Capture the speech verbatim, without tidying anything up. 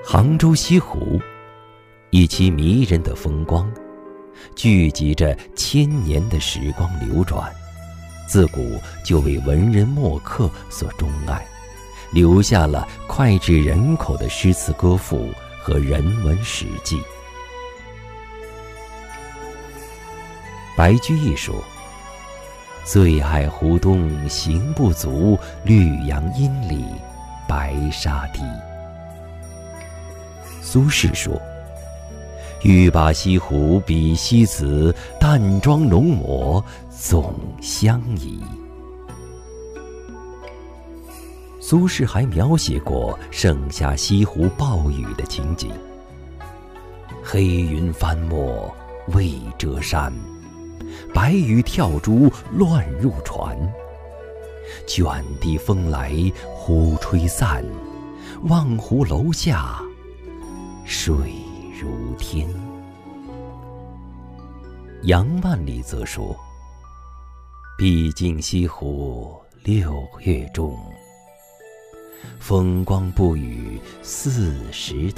杭州西湖，一期迷人的风光，聚集着千年的时光流转，自古就为文人墨客所钟爱，留下了脍炙人口的诗词歌赋和人文史记。白居易说：“醉爱湖东行不足，绿杨阴里白沙堤。”苏轼说：“欲把西湖比西子，淡妆浓抹总相宜。”苏轼还描写过盛夏西湖暴雨的情景：“黑云翻墨未遮山，白雨跳珠乱入船。卷地风来忽吹散，望湖楼下水如天。”杨万里则说：“毕竟西湖六月中，风光不与四时